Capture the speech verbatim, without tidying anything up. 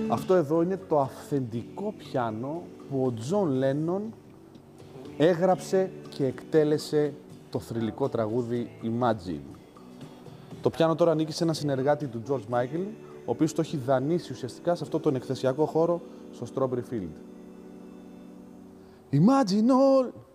Αυτό εδώ είναι το αυθεντικό πιάνο που ο Τζον Λένον έγραψε και εκτέλεσε το θρυλικό τραγούδι Imagine. Το πιάνο τώρα ανήκει σε ένα συνεργάτη του George Michael, ο οποίος το έχει δανείσει ουσιαστικά σε αυτό τον εκθεσιακό χώρο στο Strawberry Field. Imagine all